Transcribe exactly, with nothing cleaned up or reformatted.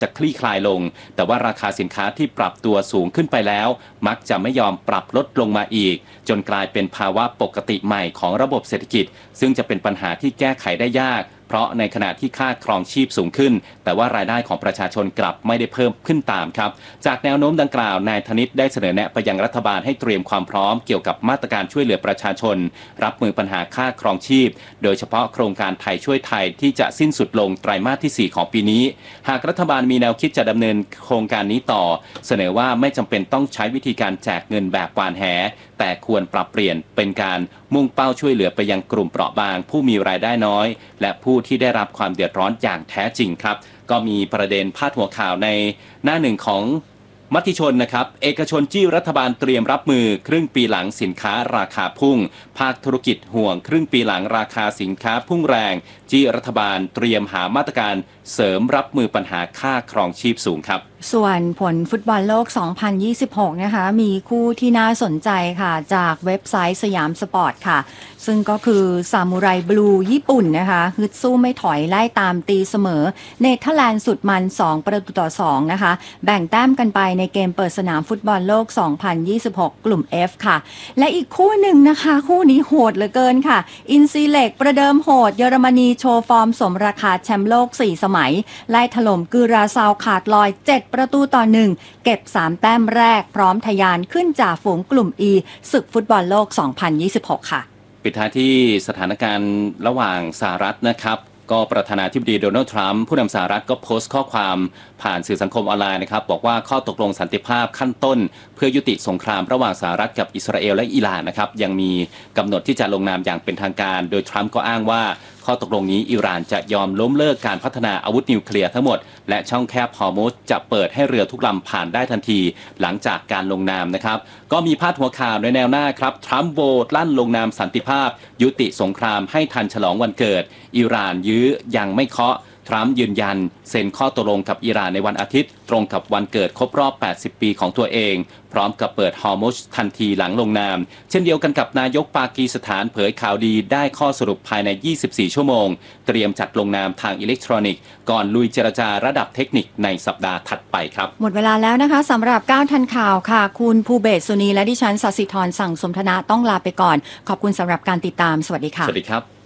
จะคลี่คลายลงแต่ว่าราคาสินค้าที่ปรับตัวสูงขึ้นไปแล้วมักจะไม่ยอมปรับลดลงมาอีกจนกลายเป็นภาวะปกติใหม่ของระบบเศรษฐกิจซึ่งจะเป็นปัญหาที่แก้ไขได้ยากเพราะในขณะที่ค่าครองชีพสูงขึ้นแต่ว่ารายได้ของประชาชนกลับไม่ได้เพิ่มขึ้นตามครับจากแนวโน้มดังกล่าวนายธนิตได้เสนอแนะไปยังรัฐบาลให้เตรียมความพร้อมเกี่ยวกับมาตรการช่วยเหลือประชาชนรับมือปัญหาค่าครองชีพโดยเฉพาะโครงการไทยช่วยไทยที่จะสิ้นสุดลงไตรมาสที่สี่ของปีนี้หากรัฐบาลมีแนวคิดจะดำเนินโครงการนี้ต่อเสนอว่าไม่จำเป็นต้องใช้วิธีการแจกเงินแบบหวานแหแต่ควรปรับเปลี่ยนเป็นการมุ่งเป้าช่วยเหลือไปยังกลุ่มเปราะบางผู้มีรายได้น้อยและผู้ที่ได้รับความเดือดร้อนอย่างแท้จริงครับก็มีประเด็นพาดหัวข่าวในหน้าหนึ่งของมติชนนะครับเอกชนจี้รัฐบาลเตรียมรับมือครึ่งปีหลังสินค้าราคาพุ่งภาคธุรกิจห่วงครึ่งปีหลังราคาสินค้าพุ่งแรงจี้รัฐบาลเตรียมหามาตรการเสริมรับมือปัญหาค่าครองชีพสูงครับส่วนผลฟุตบอลโลก สองพันยี่สิบหก นะคะมีคู่ที่น่าสนใจค่ะจากเว็บไซต์สยามสปอร์ตค่ะซึ่งก็คือซามูไรบลูญี่ปุ่นนะคะฮึดสู้ไม่ถอยไล่ตามตีเสมอเนเธอร์แลนด์สุดมันสองประตูต่อสองนะคะแบ่งแต้มกันไปในเกมเปิดสนามฟุตบอลโลก สองพันยี่สิบหก กลุ่ม F ค่ะและอีกคู่หนึ่งนะคะคู่นี้โหดเหลือเกินค่ะอินซีเล็กประเดิมโหดเยอรมนีโชว์ฟอร์มสมราคาแชมป์โลกสี่สมัยไล่ถล่มกุราซาวขาดลอยเจ็ดประตูต่อหนึ่งเก็บสามแต้มแรกพร้อมทะยานขึ้นจ่าฝูงกลุ่ม E ศึกฟุตบอลโลก สองพันยี่สิบหก ค่ะปิดท้ายที่สถานการณ์ระหว่างสหรัฐนะครับก็ประธานาธิบดีโดนัลด์ทรัมป์ผู้นำสหรัฐก็โพสต์ข้อความผ่านสื่อสังคมออนไลน์นะครับบอกว่าข้อตกลงสันติภาพขั้นต้นเพื่อยุติสงครามระหว่างสหรัฐกับอิสราเอลและอิหร่านนะครับยังมีกำหนดที่จะลงนามอย่างเป็นทางการโดยทรัมป์ก็อ้างว่าข้อตกลงนี้อิหร่านจะยอมล้มเลิกการพัฒนาอาวุธนิวเคลียร์ทั้งหมดและช่องแคบฮอร์มุซจะเปิดให้เรือทุกลำผ่านได้ทันทีหลังจากการลงนามนะครับก็มีพาดหัวข่าวในแนวหน้าครับทรัมป์โหวตลั่นลงนามสันติภาพยุติสงครามให้ทันฉลองวันเกิดอิหร่านยื้อยังไม่เคาะทรัมป์ยืนยันเซ็นข้อตกลงกับอิหร่านในวันอาทิตย์ตรงกับวันเกิดครบรอบแปดสิบปีของตัวเองพร้อมกับเปิดฮอร์มุซทันทีหลังลงนามเช่นเดียวกันกับนายกปากีสถานเผยข่าวดีได้ข้อสรุปภายในยี่สิบสี่ชั่วโมงเตรียมจัดลงนามทางอิเล็กทรอนิกส์ก่อนลุยเจรจาระดับเทคนิคในสัปดาห์ถัดไปครับหมดเวลาแล้วนะคะสำหรับก้าวทันข่าวค่ะคุณภูเบศสุนีและดิฉันศศิธรสั่งสมธนะต้องลาไปก่อนขอบคุณสำหรับการติดตามสวัสดีค่ะสวัสดีครับ